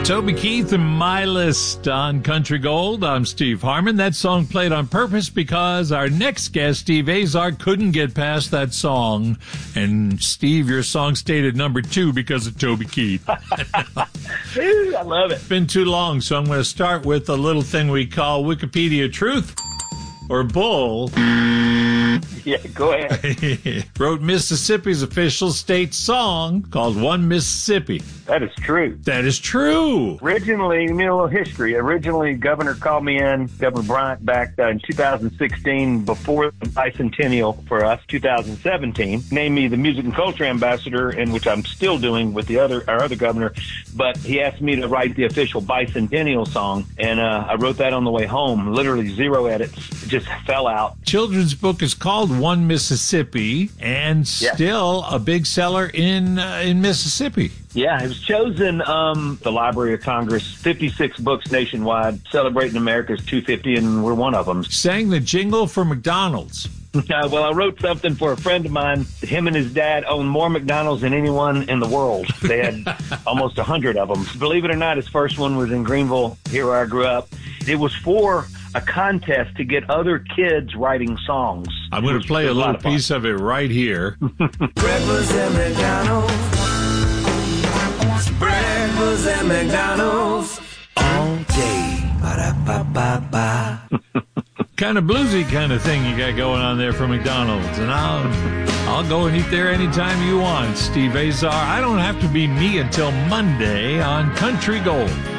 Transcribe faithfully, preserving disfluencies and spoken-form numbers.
Toby Keith and My List on Country Gold. I'm Steve Harmon. That song played on purpose because our next guest, Steve Azar, couldn't get past that song. And Steve, your song stayed at number two because of Toby Keith. I love it. It's been too long, so I'm going to start with a little thing we call Wikipedia Truth or Bull. Yeah, go ahead. Wrote Mississippi's official state song called One Mississippi. That is true. That is true. Originally, you know, a little history. Originally, Governor called me in, Governor Bryant, back uh, in two thousand sixteen, before the bicentennial for us, two thousand seventeen, named me the Music and Culture Ambassador, in which I'm still doing with the other our other governor. But he asked me to write the official bicentennial song, and uh, I wrote that on the way home. Literally zero edits. It just fell out. Children's book is called One Mississippi, and Yes. still a big seller in uh, in Mississippi. Yeah, it was chosen, um, the Library of Congress, fifty-six books nationwide, celebrating America's two hundred fiftieth, and we're one of them. Sang the jingle for McDonald's. Uh, well, I wrote something for a friend of mine. Him and his dad own more McDonald's than anyone in the world. They had almost a hundred of them. Believe it or not, his first one was in Greenville, here where I grew up. It was for a contest to get other kids writing songs. I'm going to play a little piece of it right here. Breakfast at McDonald's. Breakfast at McDonald's. All day. Ba-da-ba-ba-ba. Kind of bluesy kind of thing you got going on there for McDonald's. And I'll, I'll go and eat there anytime you want, Steve Azar. I don't have to be me until Monday on Country Gold.